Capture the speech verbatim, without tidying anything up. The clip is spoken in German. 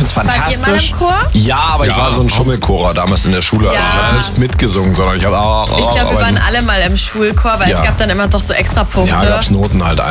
find's Wart ihr mal fantastisch. im Chor? Ja, aber ich Ja. war so ein Schummelchorer damals in der Schule. Also ich Ja. habe nicht mitgesungen, sondern ich habe... Ich glaube, wir waren alle mal im Schulchor, weil Ja. es gab dann immer doch so extra Punkte. Ja, gab's Noten halt einfach.